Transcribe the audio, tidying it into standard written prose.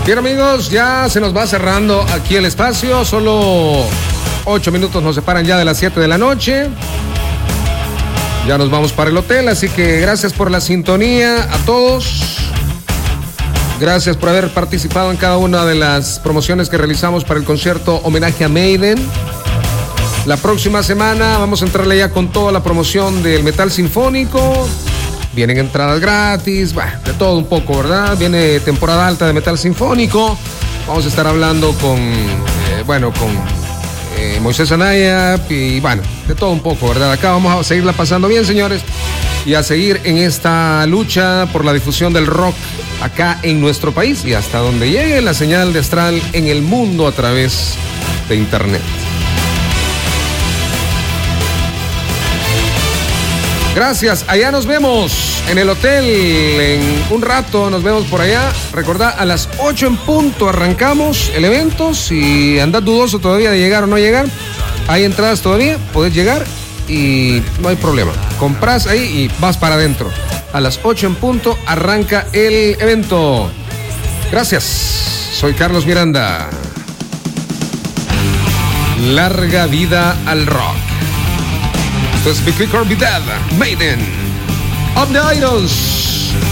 Bien, amigos, ya se nos va cerrando aquí el espacio. Solo 8 minutos nos separan ya de las 7 de la noche. Ya nos vamos para el hotel, así que gracias por la sintonía a todos. Gracias por haber participado en cada una de las promociones que realizamos para el concierto homenaje a Maiden. La próxima semana vamos a entrarle ya con toda la promoción del metal sinfónico. Vienen entradas gratis, de todo un poco, ¿verdad? Viene temporada alta de metal sinfónico. Vamos a estar hablando con Moisés Anaya y de todo un poco, ¿verdad? Acá vamos a seguirla pasando bien, señores, y a seguir en esta lucha por la difusión del rock acá en nuestro país y hasta donde llegue la señal de Astral en el mundo a través de internet. Gracias, allá nos vemos en el hotel en un rato, nos vemos por allá. Recordá, a las 8 en punto arrancamos el evento. Si andás dudoso todavía de llegar o no llegar, hay entradas todavía, podés llegar y no hay problema. Comprás ahí y vas para adentro. A las 8 en punto arranca el evento. Gracias, soy Carlos Miranda. Larga vida al rock. Esto es Be Quick or Be Dead, Maiden, Of the Idols.